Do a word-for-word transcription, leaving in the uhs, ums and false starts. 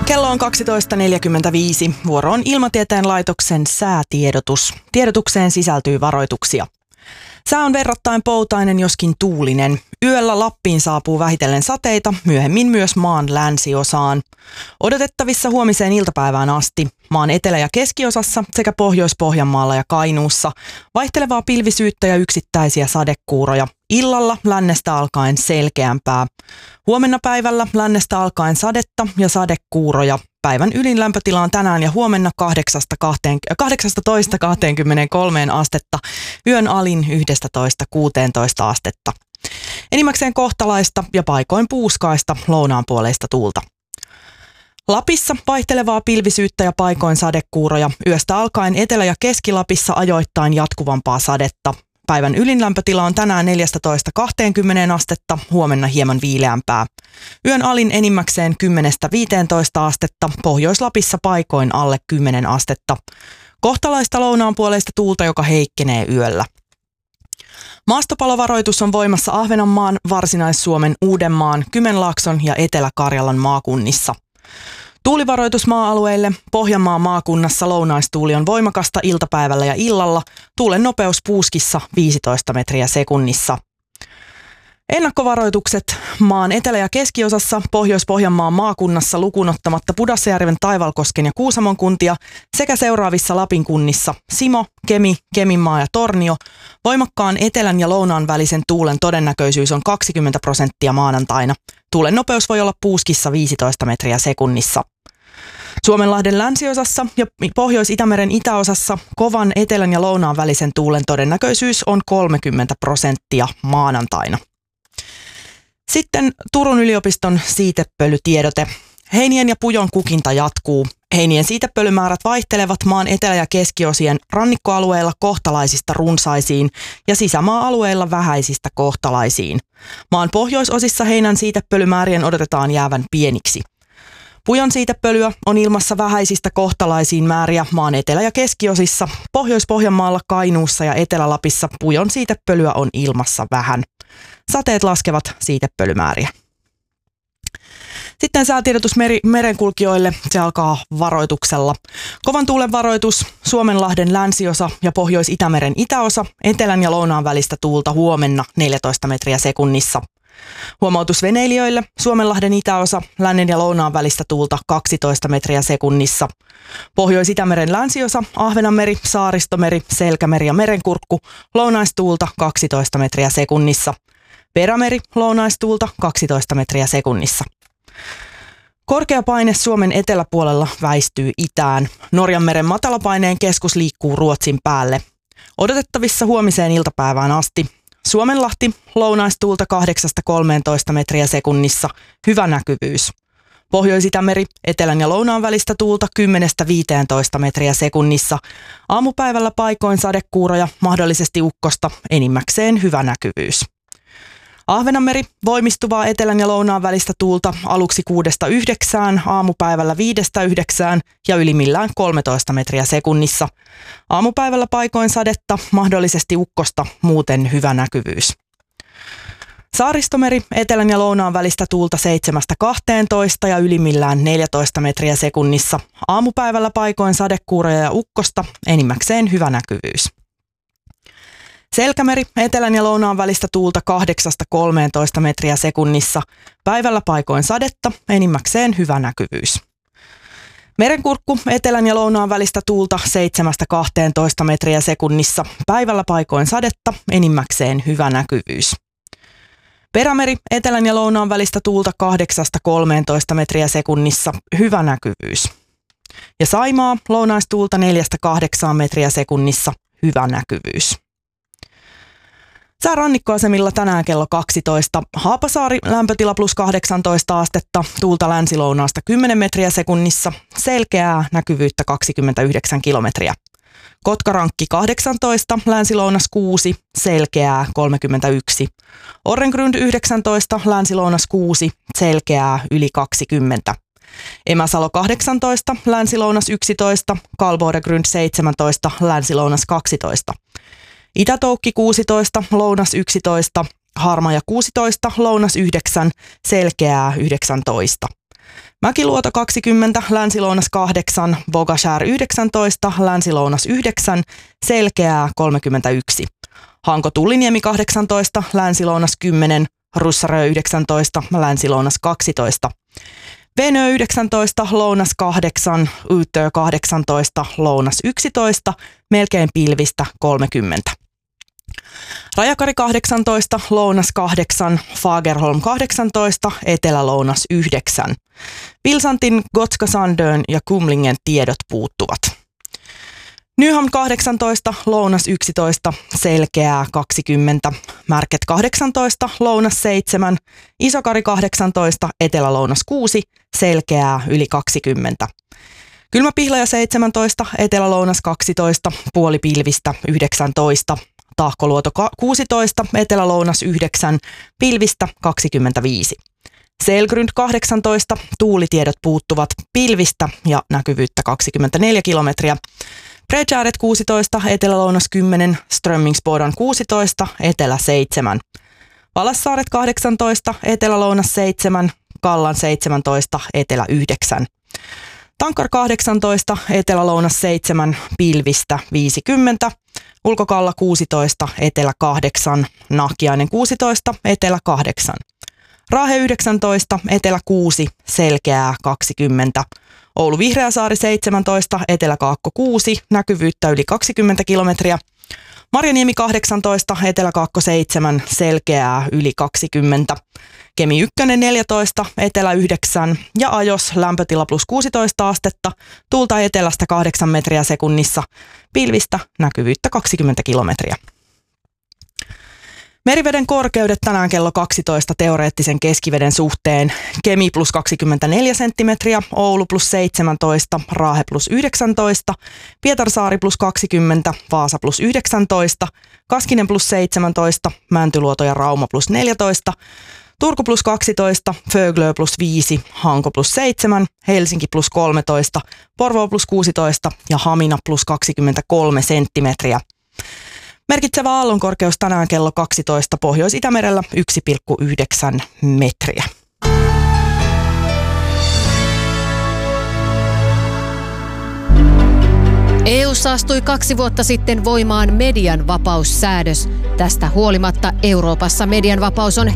Kello on kaksitoista neljäkymmentäviisi. Vuoro on Ilmatieteen laitoksen säätiedotus. Tiedotukseen sisältyy varoituksia. Sää on verrattain poutainen, joskin tuulinen. Yöllä Lappiin saapuu vähitellen sateita, myöhemmin myös maan länsiosaan. Odotettavissa huomiseen iltapäivään asti. Maan etelä- ja keskiosassa sekä Pohjois-Pohjanmaalla ja Kainuussa vaihtelevaa pilvisyyttä ja yksittäisiä sadekuuroja. Illalla lännestä alkaen selkeämpää. Huomenna päivällä lännestä alkaen sadetta ja sadekuuroja. Päivän ylin lämpötila on tänään ja huomenna kahdeksastatoista kahteenkymmeneenkolmeen astetta, yön alin yksitoista kuusitoista astetta. Enimmäkseen kohtalaista ja paikoin puuskaista lounaanpuoleista tuulta. Lapissa vaihtelevaa pilvisyyttä ja paikoin sadekuuroja. Yöstä alkaen Etelä- ja Keski-Lapissa ajoittain jatkuvampaa sadetta. Päivän ylin lämpötila on tänään neljätoista kahteenkymmeneen astetta, huomenna hieman viileämpää. Yön alin enimmäkseen kymmenestä viiteentoista astetta, Pohjois-Lapissa paikoin alle kymmenen astetta. Kohtalaista lounaanpuoleista tuulta, joka heikkenee yöllä. Maastopalovaroitus on voimassa Ahvenanmaan, Varsinais-Suomen, Uudenmaan, Kymenlaakson ja Etelä-Karjalan maakunnissa. Tuulivaroitus maa-alueille. Pohjanmaan maakunnassa lounaistuuli on voimakasta iltapäivällä ja illalla. Tuulen nopeus puuskissa viisitoista metriä sekunnissa. Ennakkovaroitukset maan etelä- ja keskiosassa, Pohjois-Pohjanmaan maakunnassa lukuun ottamatta Pudasjärven, Taivalkosken ja Kuusamon kuntia sekä seuraavissa Lapin kunnissa Simo, Kemi, Keminmaa ja Tornio. Voimakkaan etelän ja lounaan välisen tuulen todennäköisyys on kaksikymmentä prosenttia maanantaina. Tuulen nopeus voi olla puuskissa viisitoista metriä sekunnissa. Suomenlahden länsiosassa ja Pohjois-Itämeren itäosassa kovan etelän ja lounaan välisen tuulen todennäköisyys on kolmekymmentä prosenttia maanantaina. Sitten Turun yliopiston siitepölytiedote. Heinien ja pujon kukinta jatkuu. Heinien siitepölymäärät vaihtelevat maan etelä- ja keskiosien rannikkoalueilla kohtalaisista runsaisiin ja sisämaa-alueilla vähäisistä kohtalaisiin. Maan pohjoisosissa heinän siitepölymäärien odotetaan jäävän pieniksi. Pujon siitepölyä on ilmassa vähäisistä kohtalaisiin määriä maan etelä- ja keskiosissa. Pohjois-Pohjanmaalla, Kainuussa ja Etelä-Lapissa pujon siitepölyä on ilmassa vähän. Sateet laskevat siitepölymääriä. Sitten säätiedotus meri, merenkulkijoille. Se alkaa varoituksella. Kovan tuulen varoitus Suomenlahden länsiosa ja Pohjois-Itämeren itäosa. Etelän ja lounaan välistä tuulta huomenna neljätoista metriä sekunnissa. Huomautus veneilijöille. Suomenlahden itäosa, lännen ja lounaan välistä tuulta kaksitoista metriä sekunnissa. Pohjois-Itämeren länsiosa, Ahvenanmeri, Saaristomeri, Selkämeri ja Merenkurkku. Lounaistuulta kaksitoista metriä sekunnissa. Perämeri, lounaistuulta kaksitoista metriä sekunnissa. Korkea paine Suomen eteläpuolella väistyy itään. Norjanmeren matalapaineen keskus liikkuu Ruotsin päälle. Odotettavissa huomiseen iltapäivään asti. Suomenlahti, lounaistuulta kahdeksasta kolmeentoista metriä sekunnissa, hyvä näkyvyys. Pohjois-Itämeri, etelän ja lounaan välistä tuulta kymmenestä viiteentoista metriä sekunnissa. Aamupäivällä paikoin sadekuuroja, mahdollisesti ukkosta, enimmäkseen hyvä näkyvyys. Ahvenanmeri, voimistuvaa etelän ja lounaan välistä tuulta aluksi kuudesta yhdeksään, aamupäivällä viidestä yhdeksään ja ylimmillään kolmetoista metriä sekunnissa. Aamupäivällä paikoin sadetta, mahdollisesti ukkosta, muuten hyvä näkyvyys. Saaristomeri, etelän ja lounaan välistä tuulta seitsemästä kahteentoista ja ylimmillään neljätoista metriä sekunnissa. Aamupäivällä paikoin sadekuuroja ja ukkosta, enimmäkseen hyvä näkyvyys. Selkämeri, etelän ja lounaan välistä tuulta kahdeksasta kolmeentoista metriä sekunnissa. Päivällä paikoin sadetta, enimmäkseen hyvä näkyvyys. Merenkurkku, etelän ja lounaan välistä tuulta seitsemästä kahteentoista metriä sekunnissa. Päivällä paikoin sadetta, enimmäkseen hyvä näkyvyys. Perämeri, etelän ja lounaan välistä tuulta kahdeksasta kolmeentoista metriä sekunnissa, hyvä näkyvyys. Ja Saimaa, lounaistuulta neljästä kahdeksaan metriä sekunnissa, hyvä näkyvyys. Sää rannikkoasemilla tänään kello kaksitoista. Haapasaari, lämpötila plus kahdeksantoista astetta, tuulta länsilounaasta kymmenen metriä sekunnissa, selkeää, näkyvyyttä kaksikymmentäyhdeksän kilometriä. Kotkarankki kahdeksantoista, länsilounas kuusi, selkeää kolmekymmentäyksi. Orrengrund yhdeksäntoista, länsilounas kuusi, selkeää yli kaksikymmentä. Emäsalo kahdeksantoista, länsilounas yksitoista, Kalbodegrund seitsemäntoista, länsilounas kaksitoista. Itätoukki kuusitoista, lounas yksitoista, Harmaja kuusitoista, lounas yhdeksän, selkeää yhdeksäntoista. Mäkiluoto kaksikymmentä, länsi-lounas kahdeksan, Bogashär yhdeksäntoista, länsi-lounas yhdeksän, Selkeää kolmekymmentäyksi. Hanko-Tulliniemi kahdeksantoista, länsi-lounas kymmenen, Russarö yhdeksäntoista, länsi-lounas kaksitoista. Venö yhdeksäntoista, lounas kahdeksan, Utö kahdeksantoista, lounas yksitoista, melkein pilvistä kolmekymmentä. Rajakari kahdeksantoista, lounas kahdeksan, Fagerholm kahdeksantoista, etelä-lounas yhdeksän. Vilsantin, Gotska Sandön ja Kumlingen tiedot puuttuvat. Nyhamn kahdeksantoista, lounas yksitoista, Selkeää kaksikymmentä, Märket kahdeksantoista, lounas seitsemän, Isokari kahdeksantoista, etelä-lounas kuusi, Selkeää yli kaksikymmentä. Kylmäpihlaja seitsemäntoista, etelä-lounas kaksitoista, puolipilvistä yhdeksäntoista, Tahkoluoto kuusitoista, etelä-lounas yhdeksän, pilvistä kaksikymmentäviisi. Selgrund kahdeksantoista, tuulitiedot puuttuvat, pilvistä ja näkyvyyttä kaksikymmentäneljä kilometriä. Bredjäret kuusitoista, etelä-lounas kymmenen, Strömmingsbodan kuusitoista, etelä seitsemän. Valassaaret kahdeksantoista, etelä-lounas seitsemän, Kallan seitsemäntoista, etelä yhdeksän. Tankar kahdeksantoista, etelä-lounas seitsemän, pilvistä viisikymmentä. Ulkokalla kuusitoista, etelä kahdeksan, Nahkiainen kuusitoista, etelä kahdeksan. Raahe yhdeksäntoista, etelä kuusi, Selkeää kaksikymmentä. Oulu Vihreäsaari seitsemäntoista, Etelä-Kaakko kuusi, näkyvyyttä yli kaksikymmentä kilometriä. Marjaniemi kahdeksantoista, Etelä-Kaakko seitsemän, Selkeää yli kaksikymmentä. Kemi yksi neljätoista, Etelä yhdeksän ja Ajos lämpötila plus kuusitoista astetta, tuulta etelästä kahdeksan metriä sekunnissa, pilvistä näkyvyyttä kaksikymmentä kilometriä. Meriveden korkeudet tänään kello kaksitoista teoreettisen keskiveden suhteen. Kemi plus kaksikymmentäneljä senttimetriä, Oulu plus seitsemäntoista, Raahe plus yhdeksäntoista, Pietarsaari plus kaksikymmentä, Vaasa plus yhdeksäntoista, Kaskinen plus seitsemäntoista, Mäntyluoto ja Rauma plus neljätoista, Turku plus kaksitoista, Föglö plus viisi, Hanko plus seitsemän, Helsinki plus kolmetoista, Porvoo plus kuusitoista ja Hamina plus kaksikymmentäkolme senttimetriä. Merkitsevä aallonkorkeus tänään kello kaksitoista Pohjois-Itämerellä yksi pilkku yhdeksän metriä. E U:ssa astui kaksi vuotta sitten voimaan median vapaussäädös. Tästä huolimatta Euroopassa median vapaus on